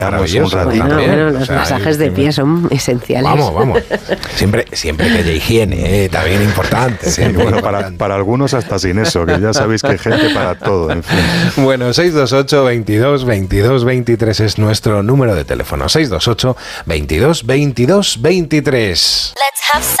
maravilloso. Bueno, los masajes de pie son esenciales. Vamos. Siempre que haya higiene, también importante. Sí, bueno, para algunos hasta sin eso, que ya sabéis que hay gente para todo, en fin. Bueno, 628 22 22 23 es nuestro número de teléfono. 628 22 22 23. Let's have